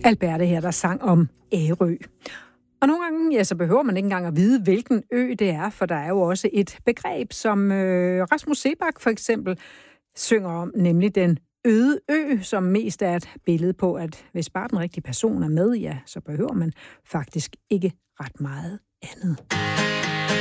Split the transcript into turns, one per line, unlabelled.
Alberte her, der sang om Ærø. Og nogle gange, ja, så behøver man ikke engang at vide, hvilken ø det er, for der er jo også et begreb, som Rasmus Seebach for eksempel synger om, nemlig den øde ø, som mest er et billede på, at hvis bare den rigtige person er med, ja, så behøver man faktisk ikke ret meget andet.